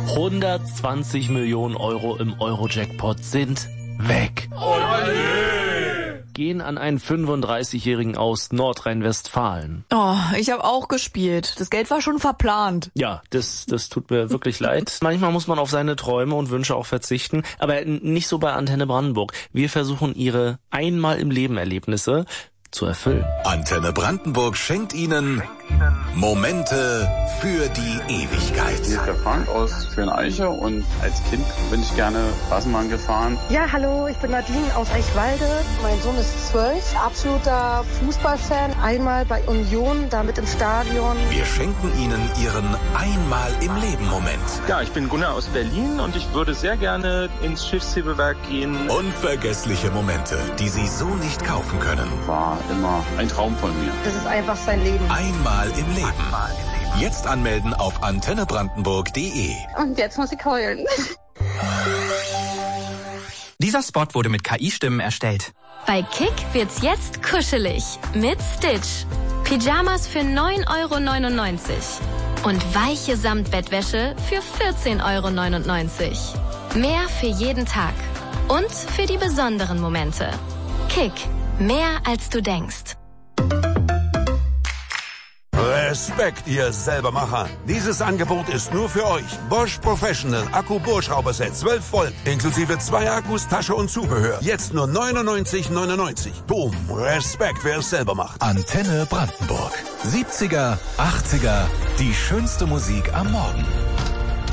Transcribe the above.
120 Millionen Euro im Euro-Jackpot sind weg. Oh je! Gehen an einen 35-Jährigen aus Nordrhein-Westfalen. Oh, ich habe auch gespielt. Das Geld war schon verplant. Ja, das tut mir wirklich leid. Manchmal muss man auf seine Träume und Wünsche auch verzichten, aber nicht so bei Antenne Brandenburg. Wir versuchen Ihre Einmal-im-Leben-Erlebnisse zu erfüllen. Antenne Brandenburg schenkt Ihnen Momente für die Ewigkeit. Hier ist der Frank aus Schöneiche und als Kind bin ich gerne Straßenbahn gefahren. Ja, hallo, ich bin Nadine aus Eichwalde. Mein Sohn ist 12, absoluter Fußballfan. Einmal bei Union, da mit im Stadion. Wir schenken Ihnen Ihren Einmal-im-Leben-Moment. Ja, ich bin Gunnar aus Berlin und ich würde sehr gerne ins Schiffshebewerk gehen. Unvergessliche Momente, die Sie so nicht kaufen können. War immer ein Traum von mir. Das ist einfach sein Leben. Einmal im Leben. Jetzt anmelden auf antennebrandenburg.de. Und jetzt muss ich heulen. Dieser Spot wurde mit KI-Stimmen erstellt. Bei Kick wird's jetzt kuschelig mit Stitch. Pyjamas für 9,99 € und weiche Samtbettwäsche für 14,99 €. Mehr für jeden Tag und für die besonderen Momente. Kick, mehr als du denkst. Respekt, ihr Selbermacher. Dieses Angebot ist nur für euch. Bosch Professional Akku-Bohrschrauberset 12 Volt, inklusive 2 Akkus, Tasche und Zubehör. Jetzt nur 99,99 €. Boom, Respekt, wer es selber macht. Antenne Brandenburg. 70er, 80er, die schönste Musik am Morgen.